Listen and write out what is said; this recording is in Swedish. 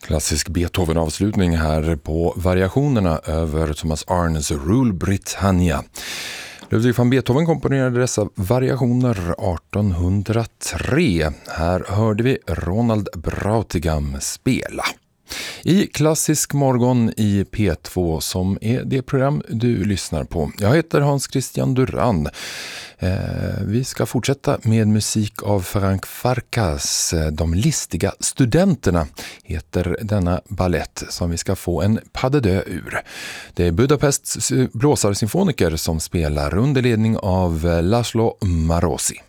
Klassisk Beethoven-avslutning här på variationerna över Thomas Arnes Rule Britannia. Ludwig van Beethoven komponerade dessa variationer 1803. Här hörde vi Ronald Brautigam spela. I Klassisk morgon i P2 som är det program du lyssnar på. Jag heter Hans Christian Duran. Vi ska fortsätta med musik av Ferenc Farkas. De listiga studenterna heter denna ballett som vi ska få en pas de deux ur. Det är Budapests blåsarsymfoniker som spelar under ledning av Laszlo Marosi.